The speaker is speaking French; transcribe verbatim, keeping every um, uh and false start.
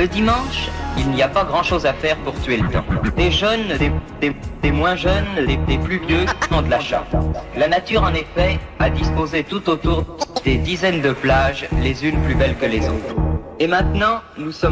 Le dimanche, il n'y a pas grand-chose à faire pour tuer le temps. Des jeunes, des, des, des moins jeunes, des, des plus vieux ont de la chance. La nature, en effet, a disposé tout autour des dizaines de plages, les unes plus belles que les autres. Et maintenant, nous sommes